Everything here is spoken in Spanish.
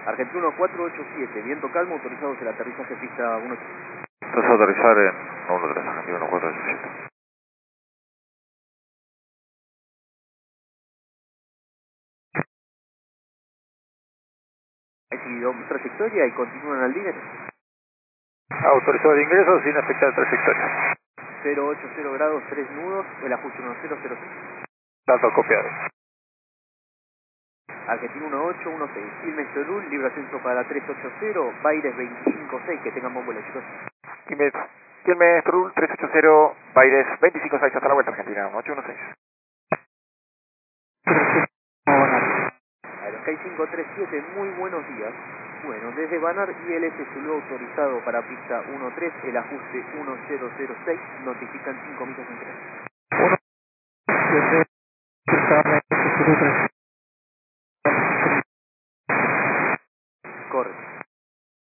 Argentino 487, viento calmo, autorizados el aterrizaje pista 13. Entonces autorizar en 13, Argentino 487. He seguido trayectoria y continúan al líder. Autorizado el ingreso sin afectar trayectoria. 080 grados, 3 nudos, el ajuste 1006. Dato copiado. Argentino 1816, Quilmes Solul, libre ascenso para 380, Baires 256, que tengan buen vuelo, chicos. Quilmes Trul 380, Baires 256, hasta la vuelta Argentina 1816. Aerosky 537, muy buenos días. Bueno, desde Banar ILS Zulu autorizado para pista 13, el ajuste 1006, notifican 5 millas en 3. Corre.